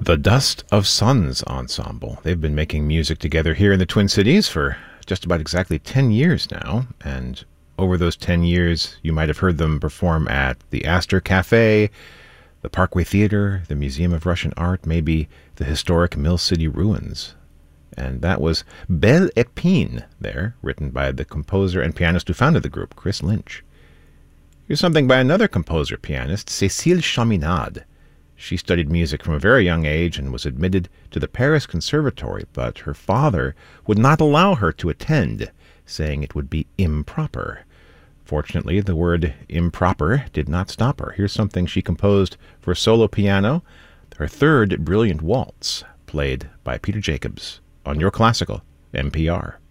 The Dust of Suns Ensemble. They've been making music together here in the Twin Cities for just about exactly 10 years now, and over those 10 years, you might have heard them perform at the Astor Cafe, the Parkway Theater, the Museum of Russian Art, maybe the historic Mill City Ruins. And that was Belle Épine there, written by the composer and pianist who founded the group, Chris Lynch. Here's something by another composer-pianist, Cécile Chaminade. She studied music from a very young age and was admitted to the Paris Conservatory, but her father would not allow her to attend, saying it would be improper. Fortunately, the word improper did not stop her. Here's something she composed for solo piano, her third brilliant waltz, played by Peter Jacobs on Your Classical, NPR.